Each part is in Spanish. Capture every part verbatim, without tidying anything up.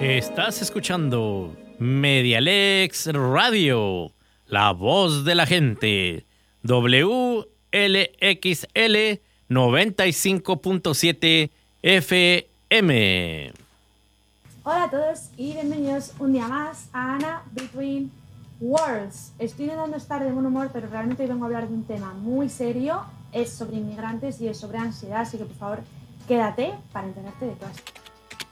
Estás escuchando Medialex Radio, la voz de la gente, W L X L noventa y cinco punto siete F M. Hola a todos y bienvenidos un día más a Anna Between Worlds. Estoy intentando estar de buen humor, pero realmente hoy vengo a hablar de un tema muy serio. Es sobre inmigrantes y es sobre ansiedad, así que por favor quédate para enterarte de todo esto.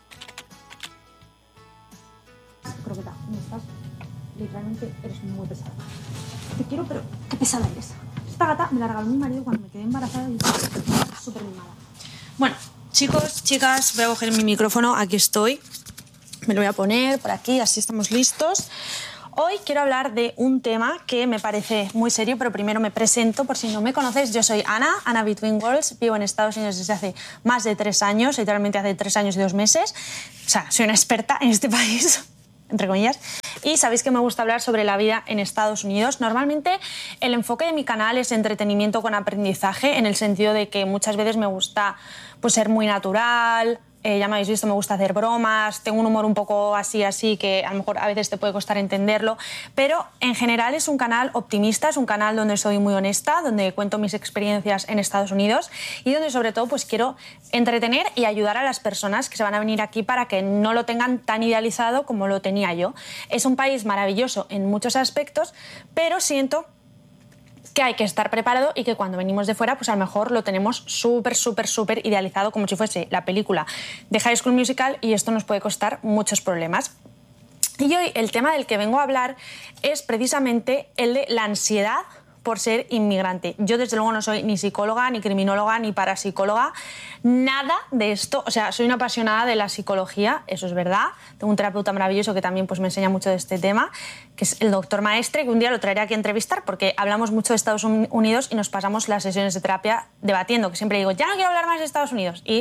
Croqueta, ¿cómo estás? Literalmente eres muy pesada. Te quiero, pero qué pesada eres. Esta gata me la regaló mi marido cuando me quedé embarazada y es súper mimada. Bueno, chicos, chicas, voy a coger mi micrófono, aquí estoy. Me lo voy a poner por aquí, así estamos listos. Hoy quiero hablar de un tema que me parece muy serio, pero primero me presento, por si no me conoces. Yo soy Ana, Anna Between Worlds, vivo en Estados Unidos desde hace más de tres años, literalmente hace tres años y dos meses. O sea, soy una experta en este país, entre comillas, y sabéis que me gusta hablar sobre la vida en Estados Unidos. Normalmente el enfoque de mi canal es entretenimiento con aprendizaje, en el sentido de que muchas veces me gusta pues, ser muy natural. Eh, ya me habéis visto, me gusta hacer bromas, tengo un humor un poco así, así, que a lo mejor a veces te puede costar entenderlo, pero en general es un canal optimista, es un canal donde soy muy honesta, donde cuento mis experiencias en Estados Unidos y donde sobre todo pues quiero entretener y ayudar a las personas que se van a venir aquí para que no lo tengan tan idealizado como lo tenía yo. Es un país maravilloso en muchos aspectos, pero siento que hay que estar preparado y que cuando venimos de fuera, pues a lo mejor lo tenemos súper, súper, súper idealizado, como si fuese la película de High School Musical, y esto nos puede costar muchos problemas. Y hoy el tema del que vengo a hablar es precisamente el de la ansiedad por ser inmigrante. Yo desde luego no soy ni psicóloga, ni criminóloga, ni parapsicóloga, nada de esto. O sea, soy una apasionada de la psicología, eso es verdad. Tengo un terapeuta maravilloso que también pues, me enseña mucho de este tema, que es el doctor Maestre, que un día lo traeré aquí a entrevistar porque hablamos mucho de Estados Unidos y nos pasamos las sesiones de terapia debatiendo, que siempre digo, ya no quiero hablar más de Estados Unidos. Y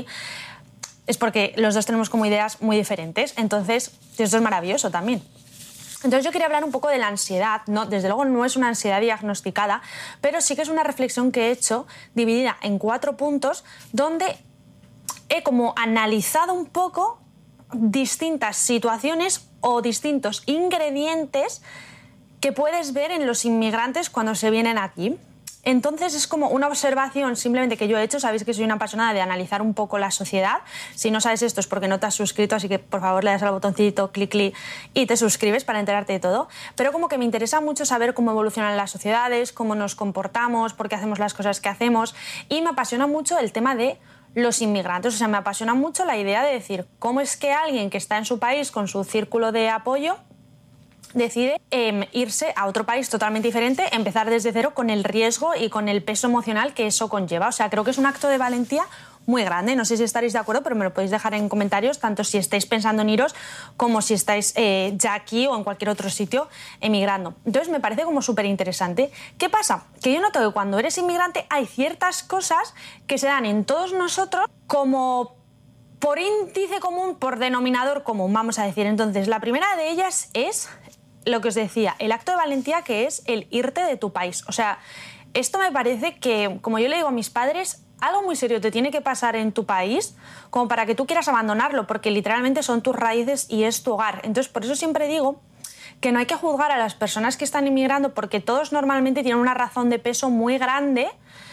es porque los dos tenemos como ideas muy diferentes. Entonces, esto es maravilloso también. Entonces yo quería hablar un poco de la ansiedad, ¿no? Desde luego no es una ansiedad diagnosticada, pero sí que es una reflexión que he hecho dividida en cuatro puntos donde he como analizado un poco distintas situaciones o distintos ingredientes que puedes ver en los inmigrantes cuando se vienen aquí. Entonces es como una observación simplemente que yo he hecho. Sabéis que soy una apasionada de analizar un poco la sociedad. Si no sabes esto es porque no te has suscrito, así que por favor le das al botoncito, clic, clic y te suscribes para enterarte de todo. Pero como que me interesa mucho saber cómo evolucionan las sociedades, cómo nos comportamos, por qué hacemos las cosas que hacemos, y me apasiona mucho el tema de los inmigrantes. O sea, me apasiona mucho la idea de decir cómo es que alguien que está en su país con su círculo de apoyo decide eh, irse a otro país totalmente diferente, empezar desde cero con el riesgo y con el peso emocional que eso conlleva. O sea, creo que es un acto de valentía muy grande. No sé si estaréis de acuerdo, pero me lo podéis dejar en comentarios, tanto si estáis pensando en iros como si estáis eh, ya aquí o en cualquier otro sitio emigrando. Entonces me parece como súper interesante. ¿Qué pasa? Que yo noto que cuando eres inmigrante hay ciertas cosas que se dan en todos nosotros como por índice común, por denominador común, vamos a decir. Entonces, la primera de ellas es lo que os decía, el acto de valentía, que es el irte de tu país. O sea, esto me parece que, como yo le digo a mis padres, algo muy serio te tiene que pasar en tu país como para que tú quieras abandonarlo, porque literalmente son tus raíces y es tu hogar. Entonces, por eso siempre digo que no hay que juzgar a las personas que están inmigrando, porque todos normalmente tienen una razón de peso muy grande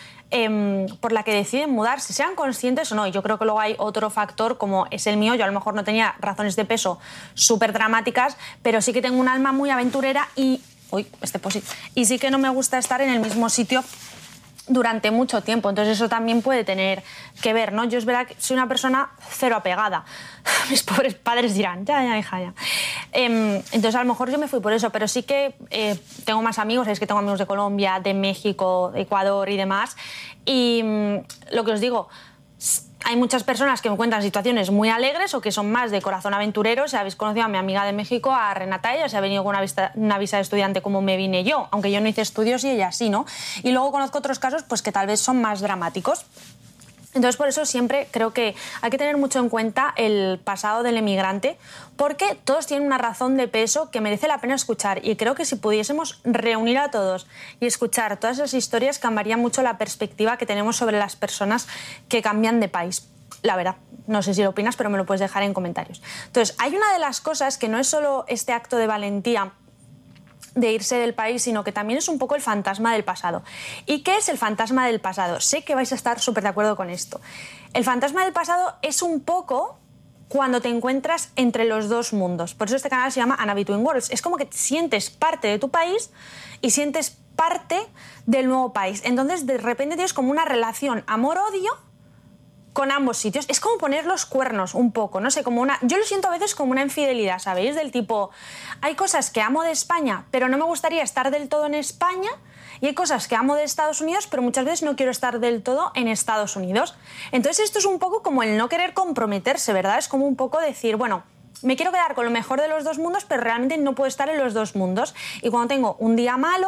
Eh, por la que deciden mudarse, sean conscientes o no. Y yo creo que luego hay otro factor como es el mío. Yo a lo mejor no tenía razones de peso súper dramáticas, pero sí que tengo un alma muy aventurera y, uy, este posit, y sí que no me gusta estar en el mismo sitio durante mucho tiempo. Entonces eso también puede tener que ver, ¿no? Yo es verdad que soy una persona cero apegada. Mis pobres padres dirán, ya, ya, hija, ya. Eh, entonces a lo mejor yo me fui por eso, pero sí que eh, tengo más amigos. Es que tengo amigos de Colombia, de México, de Ecuador y demás. Y mm, lo que os digo, hay muchas personas que me cuentan situaciones muy alegres o que son más de corazón aventurero. Si habéis conocido a mi amiga de México, a Renata, ella se ha venido con una visa, una visa de estudiante como me vine yo, aunque yo no hice estudios y ella sí, ¿no? Y luego conozco otros casos pues, que tal vez son más dramáticos. Entonces, por eso siempre creo que hay que tener mucho en cuenta el pasado del emigrante, porque todos tienen una razón de peso que merece la pena escuchar. Y creo que si pudiésemos reunir a todos y escuchar todas esas historias, cambiaría mucho la perspectiva que tenemos sobre las personas que cambian de país. la verdad. No sé si lo opinas, pero me lo puedes dejar en comentarios. Entonces, hay una de las cosas que no es solo este acto de valentía de irse del país, sino que también es un poco el fantasma del pasado. ¿Y qué es el fantasma del pasado? Sé que vais a estar súper de acuerdo con esto. El fantasma del pasado es un poco cuando te encuentras entre los dos mundos. Por eso este canal se llama Anna Between Worlds. Es como que sientes parte de tu país y sientes parte del nuevo país. Entonces, de repente tienes como una relación amor-odio con ambos sitios. Es como poner los cuernos un poco, no sé, como una... Yo lo siento a veces como una infidelidad, ¿sabéis? Del tipo, hay cosas que amo de España, pero no me gustaría estar del todo en España, y hay cosas que amo de Estados Unidos, pero muchas veces no quiero estar del todo en Estados Unidos. Entonces esto es un poco como el no querer comprometerse, ¿verdad? Es como un poco decir, bueno, me quiero quedar con lo mejor de los dos mundos, pero realmente no puedo estar en los dos mundos. Y cuando tengo un día malo,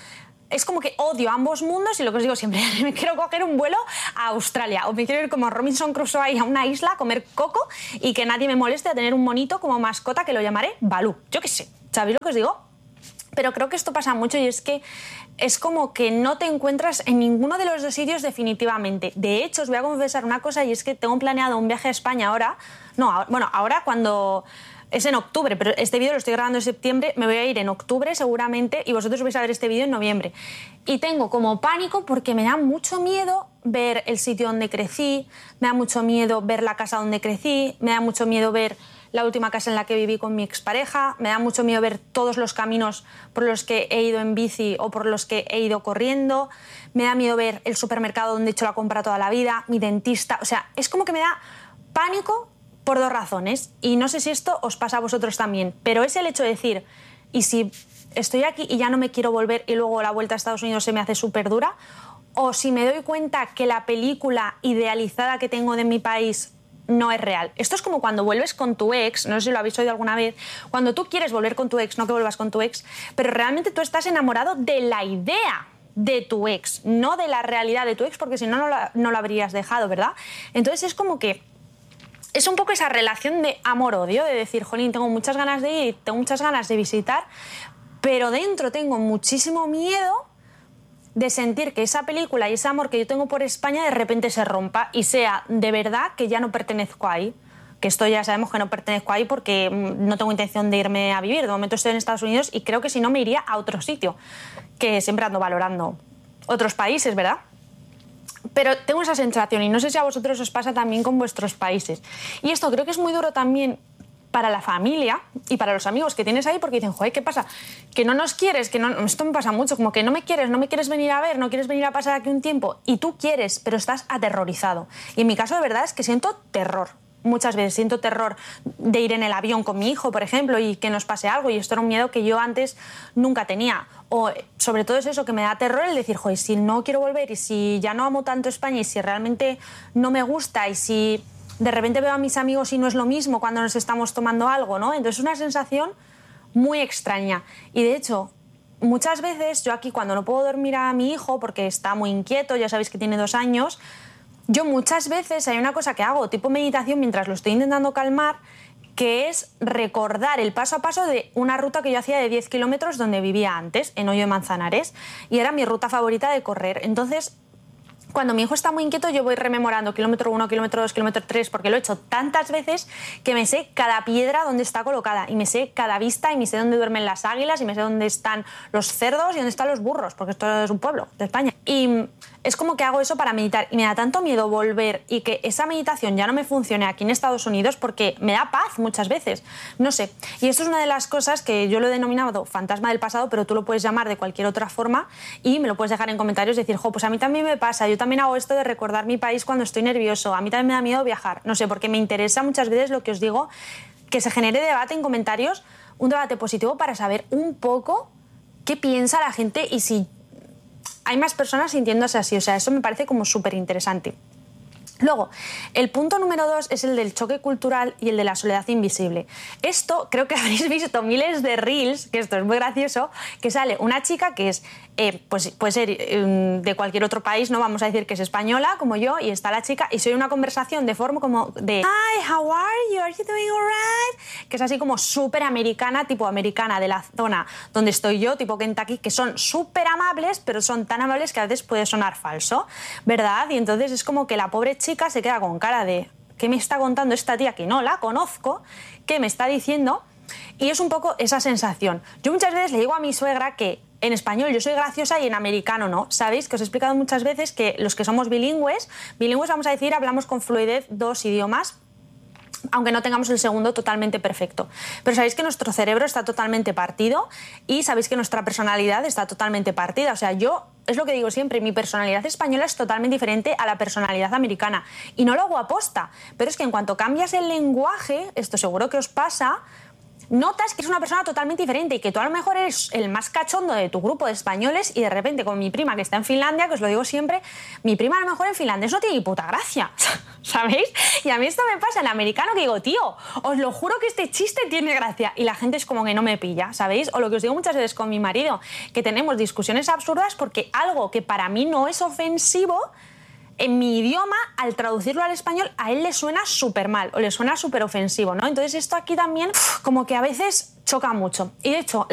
es como que odio ambos mundos y lo que os digo siempre, me quiero coger un vuelo a Australia o me quiero ir como Robinson Crusoe ahí a una isla a comer coco y que nadie me moleste a tener un monito como mascota que lo llamaré Balú. Yo qué sé, ¿sabéis lo que os digo? Pero creo que esto pasa mucho y es que es como que no te encuentras en ninguno de los dos sitios definitivamente. De hecho, os voy a confesar una cosa y es que tengo planeado un viaje a España ahora. No, bueno, ahora cuando... Es en octubre, pero este vídeo lo estoy grabando en septiembre, me voy a ir en octubre seguramente y vosotros vais a ver este vídeo en noviembre. Y tengo como pánico porque me da mucho miedo ver el sitio donde crecí, me da mucho miedo ver la casa donde crecí, me da mucho miedo ver la última casa en la que viví con mi expareja, me da mucho miedo ver todos los caminos por los que he ido en bici o por los que he ido corriendo, me da miedo ver el supermercado donde he hecho la compra toda la vida, mi dentista, o sea, es como que me da pánico por dos razones, y no sé si esto os pasa a vosotros también, pero es el hecho de decir, ¿y si estoy aquí y ya no me quiero volver y luego la vuelta a Estados Unidos se me hace súper dura? O si me doy cuenta que la película idealizada que tengo de mi país no es real. Esto es como cuando vuelves con tu ex, no sé si lo habéis oído alguna vez, cuando tú quieres volver con tu ex, no que vuelvas con tu ex, pero realmente tú estás enamorado de la idea de tu ex, no de la realidad de tu ex, porque si no, no lo, no lo habrías dejado, ¿verdad? Entonces es como que es un poco esa relación de amor-odio, de decir, jolín, tengo muchas ganas de ir, tengo muchas ganas de visitar, pero dentro tengo muchísimo miedo de sentir que esa película y ese amor que yo tengo por España de repente se rompa y sea de verdad que ya no pertenezco ahí. Que esto ya sabemos que no pertenezco ahí porque no tengo intención de irme a vivir. De momento estoy en Estados Unidos y creo que si no me iría a otro sitio, que siempre ando valorando otros países, ¿verdad? Pero tengo esa sensación y no sé si a vosotros os pasa también con vuestros países. Y esto creo que es muy duro también para la familia y para los amigos que tienes ahí porque dicen, joder, ¿qué pasa? Que no nos quieres, que no... Esto me pasa mucho, como que no me quieres, no me quieres venir a ver, no quieres venir a pasar aquí un tiempo y tú quieres, pero estás aterrorizado. Y en mi caso de verdad es que siento terror. Muchas veces siento terror de ir en el avión con mi hijo, por ejemplo, y que nos pase algo, y esto era un miedo que yo antes nunca tenía. O sobre todo es eso, que me da terror el decir, joder, si no quiero volver y si ya no amo tanto España y si realmente no me gusta y si de repente veo a mis amigos y no es lo mismo cuando nos estamos tomando algo, ¿no? Entonces es una sensación muy extraña. Y de hecho, muchas veces yo aquí cuando no puedo dormir a mi hijo porque está muy inquieto, ya sabéis que tiene dos años, yo muchas veces hay una cosa que hago, tipo meditación, mientras lo estoy intentando calmar, que es recordar el paso a paso de una ruta que yo hacía de diez kilómetros donde vivía antes, en Hoyo de Manzanares, y era mi ruta favorita de correr. Entonces, cuando mi hijo está muy inquieto, yo voy rememorando kilómetro uno, kilómetro dos, kilómetro tres, porque lo he hecho tantas veces que me sé cada piedra donde está colocada, y me sé cada vista, y me sé dónde duermen las águilas, y me sé dónde están los cerdos y dónde están los burros, porque esto es un pueblo de España. Y es como que hago eso para meditar, y me da tanto miedo volver y que esa meditación ya no me funcione aquí en Estados Unidos porque me da paz muchas veces, no sé. Y esto es una de las cosas que yo lo he denominado fantasma del pasado, pero tú lo puedes llamar de cualquier otra forma y me lo puedes dejar en comentarios y decir, jo, pues a mí también me pasa, yo también hago esto de recordar mi país cuando estoy nervioso, a mí también me da miedo viajar, no sé, porque me interesa muchas veces lo que os digo, que se genere debate en comentarios, un debate positivo para saber un poco qué piensa la gente y si hay más personas sintiéndose así, o sea, eso me parece como súper interesante. Luego, el punto número dos es el del choque cultural y el de la soledad invisible. Esto creo que habréis visto miles de reels, que esto es muy gracioso, que sale una chica que es, eh, pues puede ser eh, de cualquier otro país, no vamos a decir que es española como yo, y está la chica y soy una conversación de forma como de Hi, how are you? Are you doing alright? Que es así como súper americana, tipo americana de la zona donde estoy yo, tipo Kentucky, que son súper amables, pero son tan amables que a veces puede sonar falso, ¿verdad? Y entonces es como que la pobre chica se queda con cara de ¿qué me está contando esta tía que no la conozco? ¿Qué me está diciendo? Y es un poco esa sensación. Yo muchas veces le digo a mi suegra que en español yo soy graciosa y en americano no. Sabéis que os he explicado muchas veces que los que somos bilingües, bilingües vamos a decir, hablamos con fluidez dos idiomas, aunque no tengamos el segundo totalmente perfecto. Pero sabéis que nuestro cerebro está totalmente partido y sabéis que nuestra personalidad está totalmente partida. O sea, yo, es lo que digo siempre, mi personalidad española es totalmente diferente a la personalidad americana. Y no lo hago aposta, pero es que en cuanto cambias el lenguaje, esto seguro que os pasa, notas que es una persona totalmente diferente y que tú a lo mejor eres el más cachondo de tu grupo de españoles y de repente con mi prima que está en Finlandia, que os lo digo siempre, mi prima a lo mejor en finlandés no tiene ni puta gracia, ¿sabéis? Y a mí esto me pasa en americano que digo, tío, os lo juro que este chiste tiene gracia y la gente es como que no me pilla, ¿sabéis? O lo que os digo muchas veces con mi marido, que tenemos discusiones absurdas porque algo que para mí no es ofensivo, en mi idioma, al traducirlo al español, a él le suena súper mal o le suena súper ofensivo, ¿no? Entonces esto aquí también como que a veces choca mucho. Y de hecho,